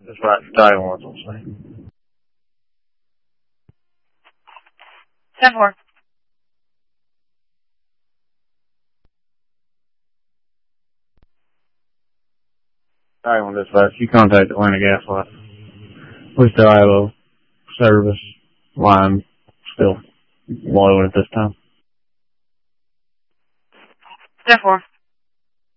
That's right, Taiwan, I'm saying. 10-4. Taiwan dispatch, you contact Atlanta Gas Line. We still have a service line still low at this time. 10-4.